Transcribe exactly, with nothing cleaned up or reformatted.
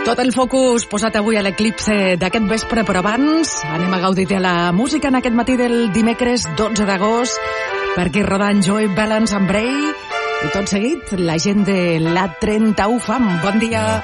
Tot el focus posat avui a l'eclipse d'aquest vespre, però abans anem a gaudir de la música en aquest matí del dimecres dotze d'agost, per aquí rodant Joey Balance amb Bray, i tot seguit la gent de l'A trenta-u Fam. Bon dia.